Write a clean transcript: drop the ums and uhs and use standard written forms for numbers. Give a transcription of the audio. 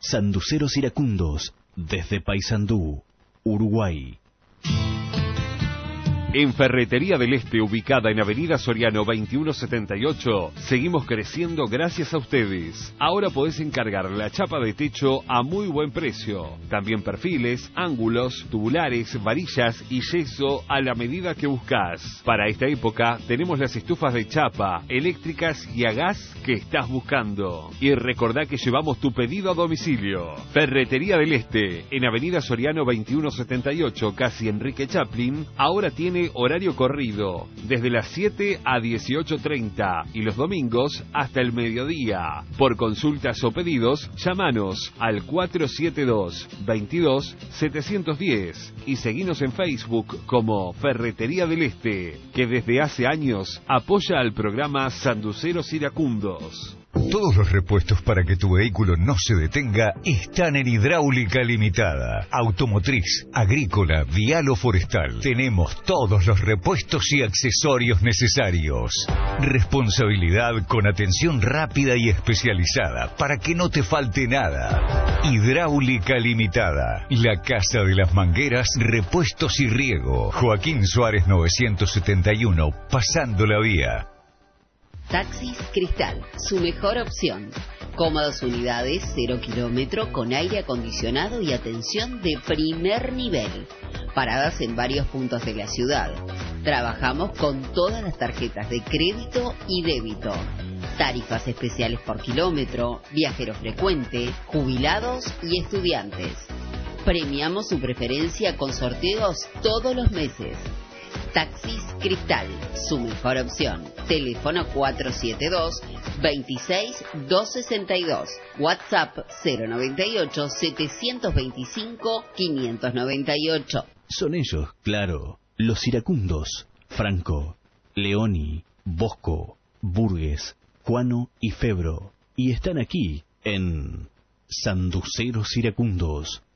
Sanduceros Iracundos, desde Paysandú, Uruguay. En Ferretería del Este, ubicada en Avenida Soriano 2178, seguimos creciendo gracias a ustedes. Ahora podés encargar la chapa de techo a muy buen precio. También perfiles, ángulos, tubulares, varillas y yeso a la medida que buscas. Para esta época tenemos las estufas de chapa, eléctricas y a gas que estás buscando. Y recordá que llevamos tu pedido a domicilio. Ferretería del Este, en Avenida Soriano 2178, casi Enrique Chaplin, ahora tiene horario corrido, desde las 7 a 18:30 y los domingos hasta el mediodía. Por consultas o pedidos, llámanos al 472-22-710 y seguinos en Facebook como Ferretería del Este, que desde hace años apoya al programa Sanduceros Iracundos. Todos los repuestos para que tu vehículo no se detenga están en Hidráulica Limitada. Automotriz, agrícola, vial o forestal. Tenemos todos los repuestos y accesorios necesarios. Responsabilidad con atención rápida y especializada para que no te falte nada. Hidráulica Limitada. La casa de las mangueras, repuestos y riego. Joaquín Suárez 971, pasando la vía. Taxis Cristal, su mejor opción. Cómodas unidades, 0 kilómetro, con aire acondicionado y atención de primer nivel. Paradas en varios puntos de la ciudad. Trabajamos con todas las tarjetas de crédito y débito. Tarifas especiales por kilómetro, viajero frecuente, jubilados y estudiantes. Premiamos su preferencia con sorteos todos los meses. Taxis Cristal, su mejor opción. Teléfono 472-26-262. WhatsApp 098-725-598. Son ellos, claro, los iracundos. Franco, Leoni, Bosco, Burgues, Juano y Febro. Y están aquí en Sanduceros Iracundos.